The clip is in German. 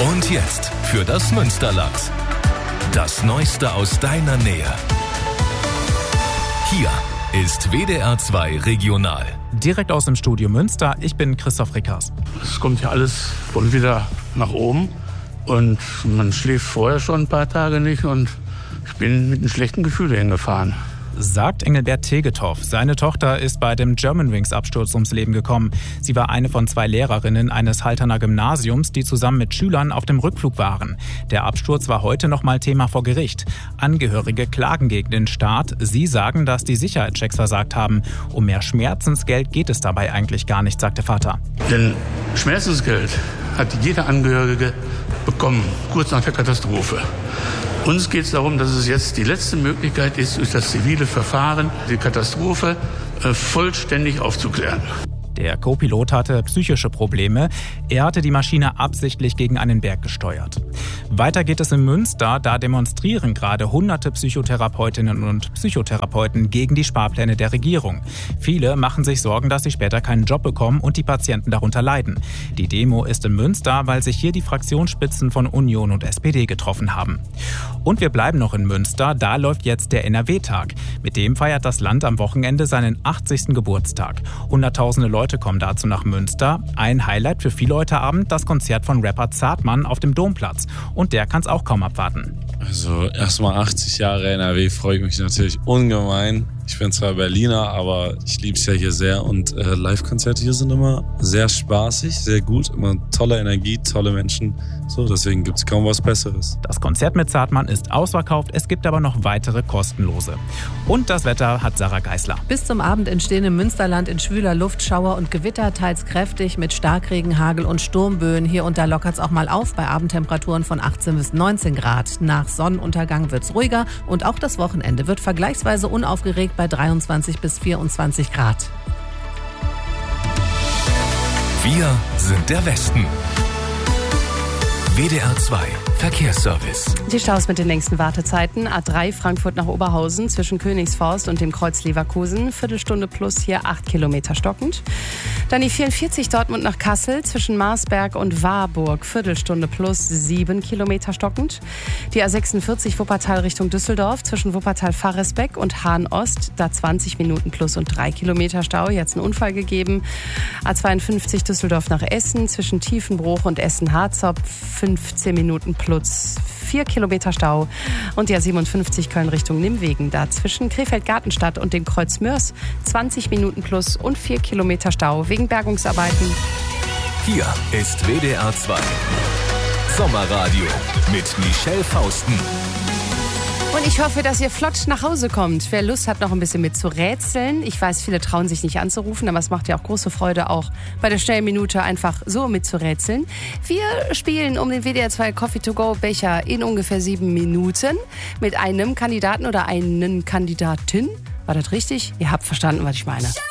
Und jetzt für das Münsterland. Das Neueste aus deiner Nähe. Hier ist WDR 2 Regional. Direkt aus dem Studio Münster, ich bin Christoph Rickers. Es kommt ja alles von wieder nach oben und man schläft vorher schon ein paar Tage nicht und ich bin mit einem schlechten Gefühl hingefahren. Sagt Engelbert Tegethoff. Seine Tochter ist bei dem Germanwings-Absturz ums Leben gekommen. Sie war eine von 2 Lehrerinnen eines Halterner Gymnasiums, die zusammen mit Schülern auf dem Rückflug waren. Der Absturz war heute nochmal Thema vor Gericht. Angehörige klagen gegen den Staat. Sie sagen, dass die Sicherheitschecks versagt haben. Um mehr Schmerzensgeld geht es dabei eigentlich gar nicht, sagt der Vater. Denn Schmerzensgeld hat jeder Angehörige bekommen, kurz nach der Katastrophe. Uns geht es darum, dass es jetzt die letzte Möglichkeit ist, durch das zivile Verfahren die Katastrophe vollständig aufzuklären. Der Co-Pilot hatte psychische Probleme. Er hatte die Maschine absichtlich gegen einen Berg gesteuert. Weiter geht es in Münster. Da demonstrieren gerade hunderte Psychotherapeutinnen und Psychotherapeuten gegen die Sparpläne der Regierung. Viele machen sich Sorgen, dass sie später keinen Job bekommen und die Patienten darunter leiden. Die Demo ist in Münster, weil sich hier die Fraktionsspitzen von Union und SPD getroffen haben. Und wir bleiben noch in Münster. Da läuft jetzt der NRW-Tag. Mit dem feiert das Land am Wochenende seinen 80. Geburtstag. Hunderttausende Leute kommen dazu nach Münster. Ein Highlight für viele heute Abend, das Konzert von Rapper Zartmann auf dem Domplatz. Und der kann es auch kaum abwarten. Also erstmal 80 Jahre NRW, freue ich mich natürlich ungemein. Ich bin zwar Berliner, aber ich liebe es ja hier sehr und Live-Konzerte hier sind immer sehr spaßig, sehr gut, immer tolle Energie, tolle Menschen. So, deswegen gibt es kaum was Besseres. Das Konzert mit Zartmann ist ausverkauft, es gibt aber noch weitere kostenlose. Und das Wetter hat Sarah Geisler. Bis zum Abend entstehen im Münsterland in schwüler Luft Schauer und Gewitter, teils kräftig mit Starkregen, Hagel und Sturmböen. Hier und da lockert es auch mal auf bei Abendtemperaturen von 18 bis 19 Grad. Nach Sonnenuntergang wird es ruhiger und auch das Wochenende wird vergleichsweise unaufgeregt bei 23 bis 24 Grad. Wir sind der Westen. WDR 2 Verkehrsservice. Die Staus mit den längsten Wartezeiten. A3 Frankfurt nach Oberhausen zwischen Königsforst und dem Kreuz Leverkusen. Viertelstunde plus hier 8 Kilometer stockend. Dann die 44 Dortmund nach Kassel zwischen Marsberg und Warburg. Viertelstunde plus 7 Kilometer stockend. Die A46 Wuppertal Richtung Düsseldorf zwischen Wuppertal-Faresbeck und Hahn-Ost. Da 20 Minuten plus und 3 Kilometer Stau. Jetzt ein Unfall gegeben. A52 Düsseldorf nach Essen zwischen Tiefenbruch und Essen-Harzop. 15 Minuten plus 4 Kilometer Stau. Und die A57 Köln Richtung Nimwegen. Da zwischen Krefeld-Gartenstadt und dem Kreuz Mörs 20 Minuten plus und 4 Kilometer Stau wegen Bergungsarbeiten. Hier ist WDR 2 Sommerradio mit Michelle Fausten. Und ich hoffe, dass ihr flott nach Hause kommt. Wer Lust hat, noch ein bisschen mit zu rätseln. Ich weiß, viele trauen sich nicht anzurufen, aber es macht ja auch große Freude, auch bei der Stellminute einfach so mit zu rätseln. Wir spielen um den WDR 2 Coffee-to-go-Becher in ungefähr 7 Minuten mit einem Kandidaten oder einen Kandidatin. War das richtig? Ihr habt verstanden, was ich meine.